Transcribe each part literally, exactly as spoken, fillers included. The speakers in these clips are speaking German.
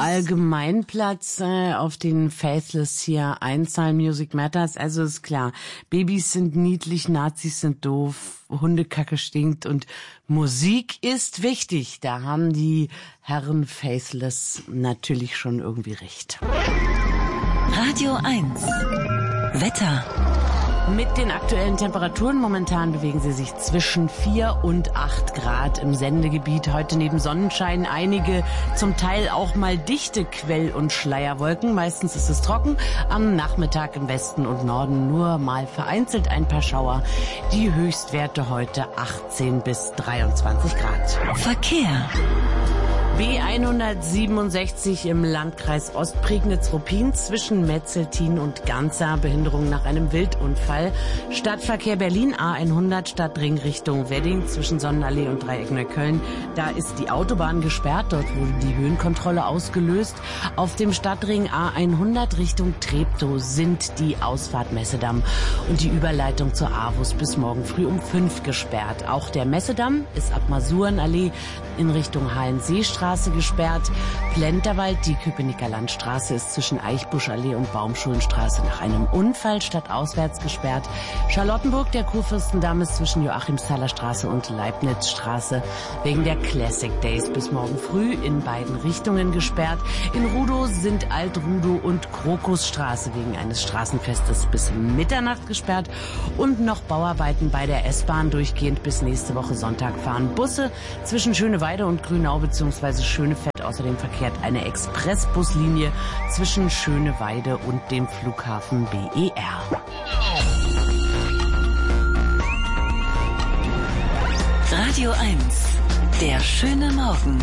Allgemeinplatz äh, auf den Faithless hier einzahlen. Music Matters. Also ist klar, Babys sind niedlich, Nazis sind doof, Hundekacke stinkt und Musik ist wichtig. Da haben die Herren Faithless natürlich schon irgendwie recht. Radio eins. Wetter. Mit den aktuellen Temperaturen momentan bewegen sie sich zwischen vier und acht Grad im Sendegebiet. Heute neben Sonnenschein einige zum Teil auch mal dichte Quell- und Schleierwolken. Meistens ist es trocken. Am Nachmittag im Westen und Norden nur mal vereinzelt ein paar Schauer. Die Höchstwerte heute achtzehn bis dreiundzwanzig Grad. Verkehr. B hundertsiebenundsechzig im Landkreis Ostprignitz-Ruppin zwischen Metzeltin und Ganzer. Behinderung nach einem Wildunfall. Stadtverkehr Berlin A hundert Stadtring Richtung Wedding zwischen Sonnenallee und Dreieck Neukölln. Da ist die Autobahn gesperrt. Dort wurde die Höhenkontrolle ausgelöst. Auf dem Stadtring A hundert Richtung Treptow sind die Ausfahrt Messedamm und die Überleitung zur AWUS bis morgen früh um fünf gesperrt. Auch der Messedamm ist ab Masurenallee in Richtung Hallenseestraße gesperrt. Plenterwald, die Köpenicker Landstraße ist zwischen Eichbuschallee und Baumschulenstraße nach einem Unfall stadtauswärts gesperrt. Charlottenburg, der Kurfürstendamm ist zwischen Joachimsthaler Straße und Leibnizstraße wegen der Classic Days bis morgen früh in beiden Richtungen gesperrt. In Rudow sind Alt-Rudow und Krokusstraße wegen eines Straßenfestes bis Mitternacht gesperrt und noch Bauarbeiten bei der S-Bahn. Durchgehend bis nächste Woche Sonntag fahren Busse zwischen Schöneweide und Grünau bzw. Schönefeld. Außerdem verkehrt eine Expressbuslinie zwischen Schöneweide und dem Flughafen B E R. Radio eins. Der schöne Morgen.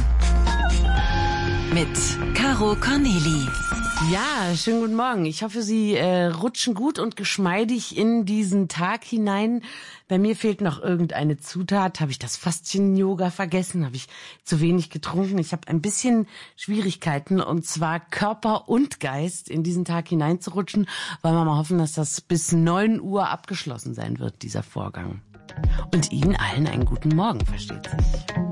Mit Caro Corneli. Ja, schönen guten Morgen. Ich hoffe, Sie äh, rutschen gut und geschmeidig in diesen Tag hinein. Bei mir fehlt noch irgendeine Zutat. Habe ich das Faszien-Yoga vergessen? Habe ich zu wenig getrunken? Ich habe ein bisschen Schwierigkeiten, und zwar Körper und Geist in diesen Tag hineinzurutschen. Wollen wir mal hoffen, dass das bis neun Uhr abgeschlossen sein wird, dieser Vorgang. Und Ihnen allen einen guten Morgen, versteht sich.